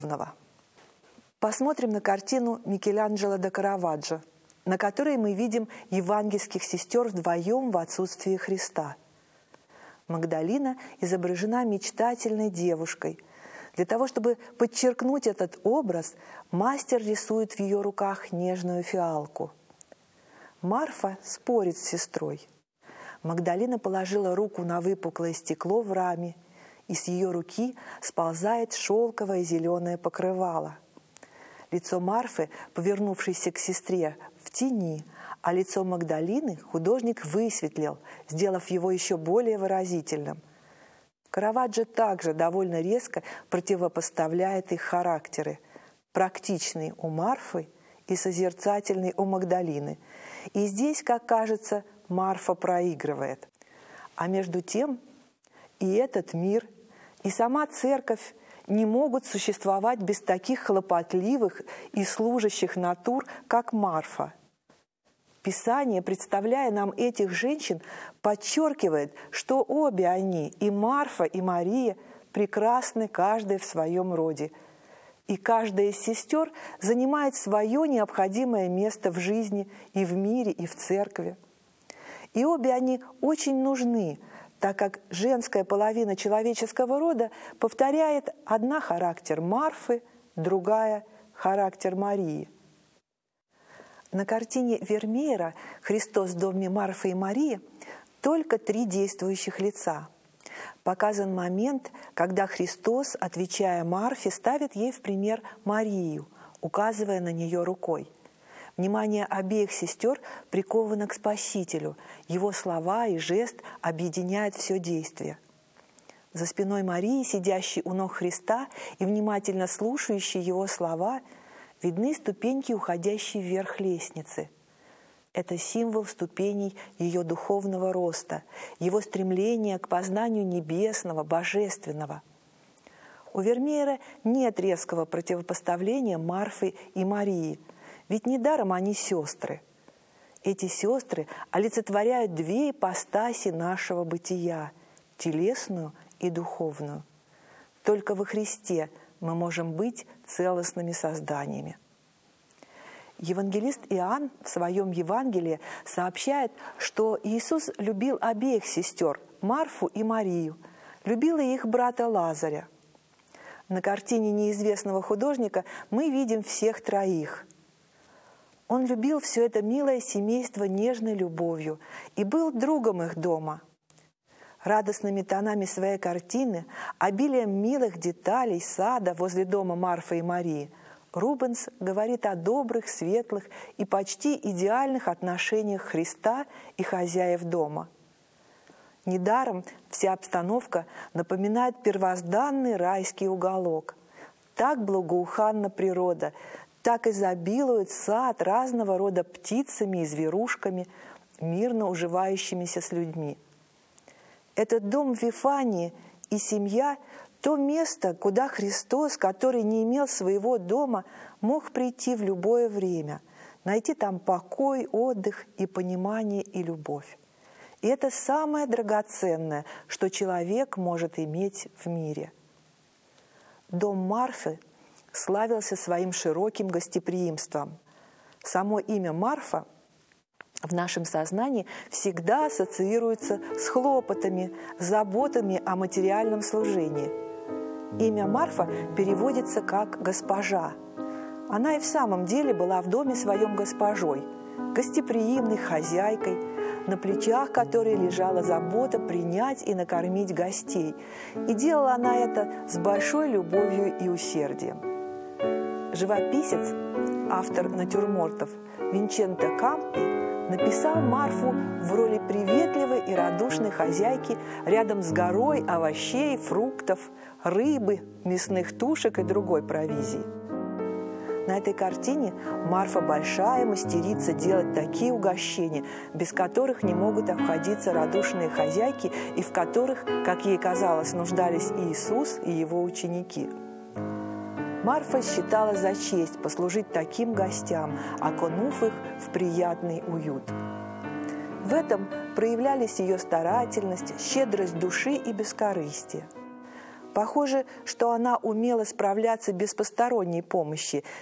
Посмотрим на картину Микеланджело да Караваджо, на которой мы видим евангельских сестер вдвоем в отсутствии Христа. Магдалина изображена мечтательной девушкой. Для того, чтобы подчеркнуть этот образ, мастер рисует в ее руках нежную фиалку. Марфа спорит с сестрой. Магдалина положила руку на выпуклое стекло в раме, и с ее руки сползает шелковое зеленое покрывало. Лицо Марфы, повернувшейся к сестре, в тени, а лицо Магдалины художник высветлил, сделав его еще более выразительным. Караваджо также довольно резко противопоставляет их характеры, практичный у Марфы и созерцательный у Магдалины. И здесь, как кажется, Марфа проигрывает. А между тем и этот мир, и сама церковь не могут существовать без таких хлопотливых и служащих натур, как Марфа. Писание, представляя нам этих женщин, подчеркивает, что обе они, и Марфа, и Мария, прекрасны каждая в своем роде. И каждая из сестер занимает свое необходимое место в жизни и в мире, и в церкви. И обе они очень нужны, так как женская половина человеческого рода повторяет одна характер Марфы, другая – характер Марии. На картине Вермеера «Христос в доме Марфы и Марии» только 3 действующих лица. Показан момент, когда Христос, отвечая Марфе, ставит ей в пример Марию, указывая на нее рукой. Внимание обеих сестер приковано к Спасителю. Его слова и жест объединяют все действие. За спиной Марии, сидящей у ног Христа и внимательно слушающей его слова, видны ступеньки, уходящие вверх лестницы. Это символ ступеней ее духовного роста, его стремления к познанию небесного, божественного. У Вермеера нет резкого противопоставления Марфы и Марии, ведь недаром они сестры. Эти сестры олицетворяют 2 ипостаси нашего бытия – телесную и духовную. Только во Христе мы можем быть целостными созданиями. Евангелист Иоанн в своем Евангелии сообщает, что Иисус любил обеих сестер, Марфу и Марию, любил и их брата Лазаря. На картине неизвестного художника мы видим всех 3. Он любил все это милое семейство нежной любовью и был другом их дома. Радостными тонами своей картины, обилием милых деталей сада возле дома Марфы и Марии, Рубенс говорит о добрых, светлых и почти идеальных отношениях Христа и хозяев дома. Недаром вся обстановка напоминает первозданный райский уголок. Так благоуханна природа, так изобилует сад разного рода птицами и зверушками, мирно уживающимися с людьми. Этот дом в Вифании и семья – то место, куда Христос, который не имел своего дома, мог прийти в любое время, найти там покой, отдых и понимание и любовь. И это самое драгоценное, что человек может иметь в мире. Дом Марфы славился своим широким гостеприимством. Само имя Марфа в нашем сознании всегда ассоциируется с хлопотами, заботами о материальном служении. Имя Марфа переводится как «госпожа». Она и в самом деле была в доме своем госпожой, гостеприимной хозяйкой, на плечах которой лежала забота принять и накормить гостей. И делала она это с большой любовью и усердием. Живописец, автор натюрмортов Винченто Кампи, написал Марфу в роли приветливой и радушной хозяйки рядом с горой овощей, фруктов, рыбы, мясных тушек и другой провизии. На этой картине Марфа большая мастерица делать такие угощения, без которых не могут обходиться радушные хозяйки и в которых, как ей казалось, нуждались и Иисус, и его ученики. Марфа считала за честь послужить таким гостям, окунув их в приятный уют. В этом проявлялись ее старательность, щедрость души и бескорыстие. Похоже, что она умела справляться без посторонней помощи,